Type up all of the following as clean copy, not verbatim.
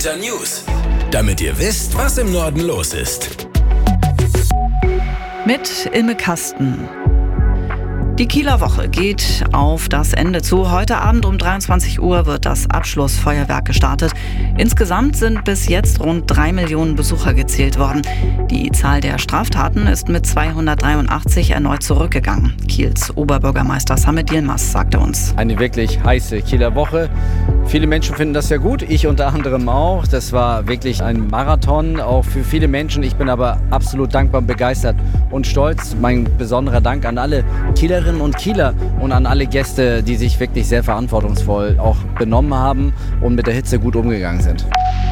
Delta News, damit ihr wisst, was im Norden los ist. Mit Ilme Kasten. Die Kieler Woche geht auf das Ende zu. Heute Abend um 23 Uhr wird das Abschlussfeuerwerk gestartet. Insgesamt sind bis jetzt rund 3 Millionen Besucher gezählt worden. Die Zahl der Straftaten ist mit 283 erneut zurückgegangen. Kiels Oberbürgermeister Samet Yilmaz sagte uns. Eine wirklich heiße Kieler Woche. Viele Menschen finden das ja gut, ich unter anderem auch. Das war wirklich ein Marathon, auch für viele Menschen. Ich bin aber absolut dankbar, begeistert und stolz. Mein besonderer Dank an alle Kielerinnen und Kieler und an alle Gäste, die sich wirklich sehr verantwortungsvoll auch benommen haben und mit der Hitze gut umgegangen sind.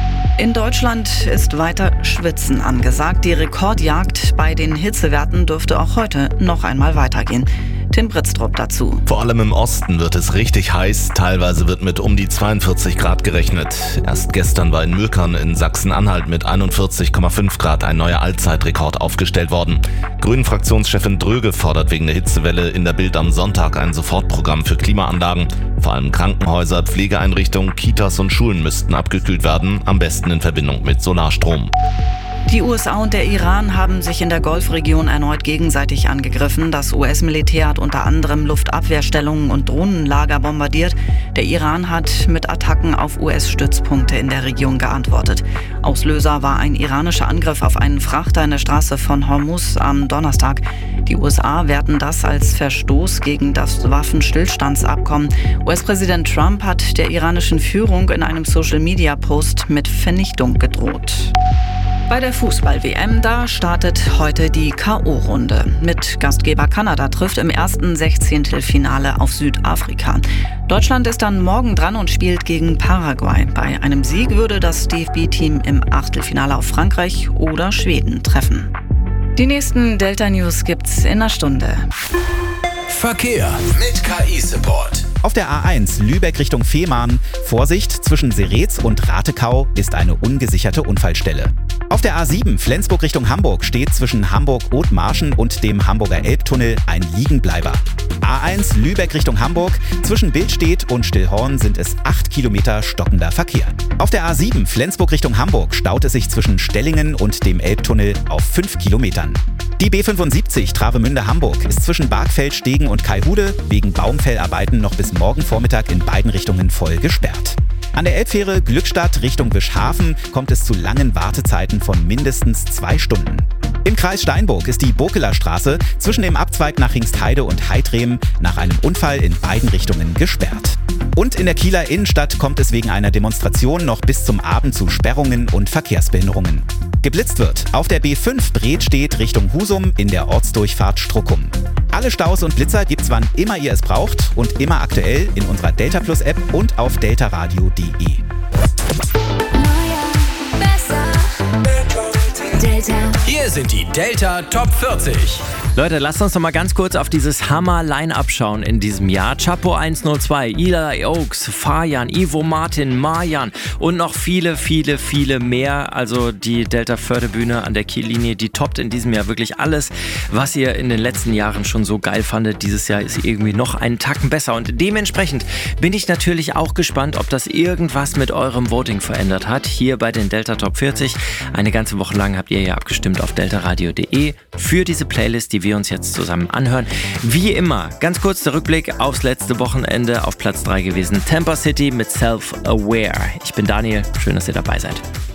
In Deutschland ist weiter Schwitzen angesagt. Die Rekordjagd bei den Hitzewerten dürfte auch heute noch einmal weitergehen. Tim Britztrup dazu. Vor allem im Osten wird es richtig heiß. Teilweise wird mit um die 42 Grad gerechnet. Erst gestern war in Mülkern in Sachsen-Anhalt mit 41,5 Grad ein neuer Allzeitrekord aufgestellt worden. Grünen-Fraktionschefin Dröge fordert wegen der Hitzewelle in der Bild am Sonntag ein Sofortprogramm für Klimaanlagen. Vor allem Krankenhäuser, Pflegeeinrichtungen, Kitas und Schulen müssten abgekühlt werden, am besten in Verbindung mit Solarstrom. Die USA und der Iran haben sich in der Golfregion erneut gegenseitig angegriffen. Das US-Militär hat unter anderem Luftabwehrstellungen und Drohnenlager bombardiert. Der Iran hat mit Attacken auf US-Stützpunkte in der Region geantwortet. Auslöser war ein iranischer Angriff auf einen Frachter in der Straße von Hormuz am Donnerstag. Die USA werten das als Verstoß gegen das Waffenstillstandsabkommen. US-Präsident Trump hat der iranischen Führung in einem Social-Media-Post mit Vernichtung gedroht. Bei der Fußball-WM, da startet heute die K.O.-Runde. Mit Gastgeber Kanada trifft im ersten 16-Finale auf Südafrika. Deutschland ist dann morgen dran und spielt gegen Paraguay. Bei einem Sieg würde das DFB-Team im Achtelfinale auf Frankreich oder Schweden treffen. Die nächsten Delta News gibt's in einer Stunde. Verkehr mit KI-Support. Auf der A1 Lübeck Richtung Fehmarn. Vorsicht, zwischen Seretz und Ratekau ist eine ungesicherte Unfallstelle. Auf der A7 Flensburg Richtung Hamburg steht zwischen Hamburg-Othmarschen und dem Hamburger Elbtunnel ein Liegenbleiber. A1 Lübeck Richtung Hamburg. Zwischen Bildstedt und Stillhorn sind es 8 Kilometer stockender Verkehr. Auf der A7 Flensburg Richtung Hamburg staut es sich zwischen Stellingen und dem Elbtunnel auf 5 Kilometern. Die B75 Travemünde-Hamburg ist zwischen Bargfeld-Stegen und Kaihude wegen Baumfellarbeiten noch bis morgen Vormittag in beiden Richtungen voll gesperrt. An der Elbfähre Glückstadt Richtung Wischhafen kommt es zu langen Wartezeiten von mindestens 2 Stunden. Im Kreis Steinburg ist die Bokeler Straße zwischen dem Abzweig nach Hingstheide und Heidrem nach einem Unfall in beiden Richtungen gesperrt. Und in der Kieler Innenstadt kommt es wegen einer Demonstration noch bis zum Abend zu Sperrungen und Verkehrsbehinderungen. Geblitzt wird auf der B5 Bredstedt Richtung Husum in der Ortsdurchfahrt Struckum. Alle Staus und Blitzer gibt's wann immer ihr es braucht und immer aktuell in unserer Delta Plus App und auf deltaradio.de. Hier sind die Delta Top 40. Leute, lasst uns noch mal ganz kurz auf dieses Hammer-Line-Up schauen in diesem Jahr. Chapo 102, Eli Oaks, Fajan, Ivo Martin, Marjan und noch viele, viele, viele mehr. Also die Delta Förderbühne an der Kiellinie, die toppt in diesem Jahr wirklich alles, was ihr in den letzten Jahren schon so geil fandet. Dieses Jahr ist sie irgendwie noch einen Tacken besser und dementsprechend bin ich natürlich auch gespannt, ob das irgendwas mit eurem Voting verändert hat. Hier bei den Delta Top 40. Eine ganze Woche lang habt ihr ja abgestimmt auf deltaradio.de für diese Playlist, die wir uns jetzt zusammen anhören. Wie immer, ganz kurz der Rückblick aufs letzte Wochenende auf Platz 3 gewesen. Tampa City mit Self-Aware. Ich bin Daniel, schön, dass ihr dabei seid.